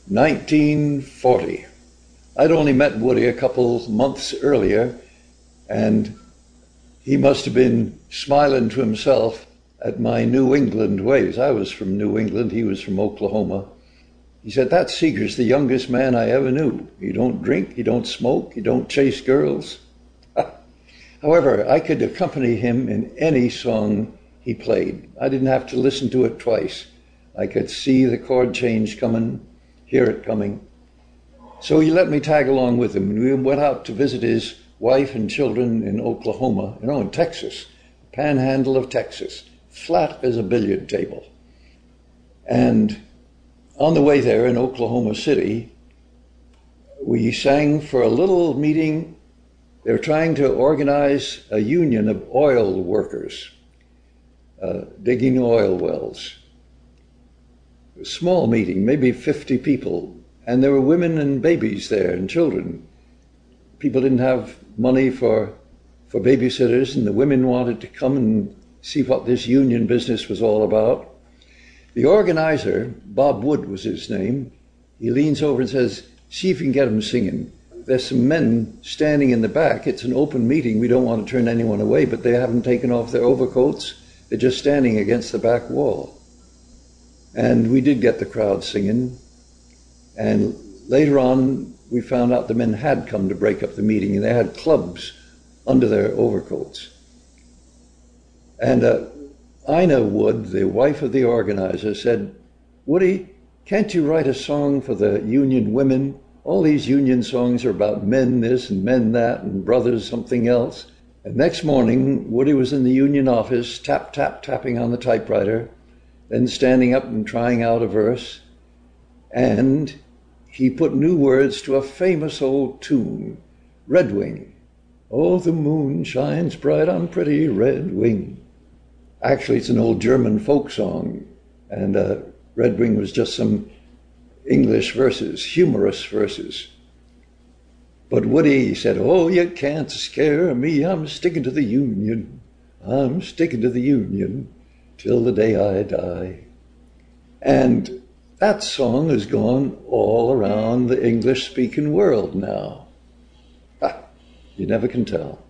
1940. I'd only met Woody a couple months earlier, and he must have been smiling to himself at my New England ways. I was from New England, he was from Oklahoma. He said, "That Seeger's the youngest man I ever knew. He don't drink, he don't smoke, he don't chase girls." However, I could accompany him in any song he played. I didn't have to listen to it twice. I could see the chord change coming, hear it coming. So he let me tag along with him, and we went out to visit his wife and children in Oklahoma, in Texas, panhandle of Texas, flat as a billiard table. And on the way there in Oklahoma City, we sang for a little meeting. They were trying to organize a union of oil workers, digging oil wells. A small meeting, maybe 50 people, and there were women and babies there and children. People didn't have money for babysitters, and the women wanted to come and see what this union business was all about. The organizer, Bob Wood was his name, he leans over and says, "See if you can get them singing. There's some men standing in the back. It's an open meeting. We don't want to turn anyone away, but they haven't taken off their overcoats. They're just standing against the back wall." And we did get the crowd singing. And later on, we found out the men had come to break up the meeting, and they had clubs under their overcoats. And Ina Wood, the wife of the organizer, said, "Woody, can't you write a song for the union women? All these union songs are about men this and men that and brothers something else." And next morning, Woody was in the union office, tap, tap, tapping on the typewriter, then standing up and trying out a verse. And he put new words to a famous old tune, Red Wing. "Oh, the moon shines bright on pretty Red Wing." Actually, it's an old German folk song, and Red Wing was just some English verses, humorous verses. But Woody said, "Oh, you can't scare me. I'm sticking to the union. I'm sticking to the union till the day I die." And that song has gone all around the English-speaking world now. You never can tell.